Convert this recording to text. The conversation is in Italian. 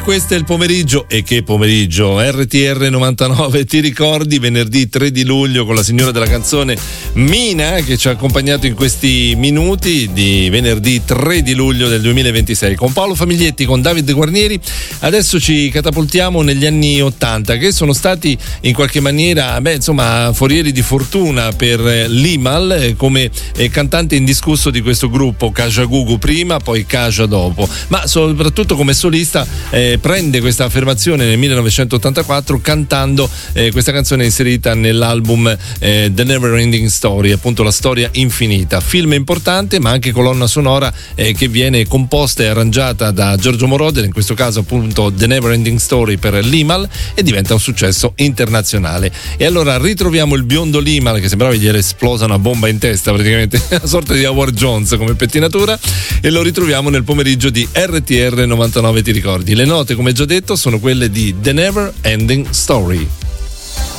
Questo è il pomeriggio, e che pomeriggio, RTR 99, ti ricordi, venerdì 3 di luglio con la signora della canzone Mina che ci ha accompagnato in questi minuti di venerdì 3 di luglio del 2026 con Paolo Famiglietti, con David Guarnieri. Adesso ci catapultiamo negli anni 80 che sono stati in qualche maniera forieri di fortuna per Limahl come cantante indiscusso di questo gruppo, Kajagoogoo prima, poi Kaja dopo, ma soprattutto come solista prende questa affermazione nel 1984 cantando questa canzone inserita nell'album The Never Ending Story, appunto la storia infinita, film importante ma anche colonna sonora che viene composta e arrangiata da Giorgio Moroder, in questo caso appunto The Never Ending Story per Limahl, e diventa un successo internazionale. E allora ritroviamo il biondo Limahl che sembrava gli era esplosa una bomba in testa, praticamente una sorta di Howard Jones come pettinatura, e lo ritroviamo nel pomeriggio di RTR 99, ti ricordi. Le note, come già detto, sono quelle di The Never Ending Story.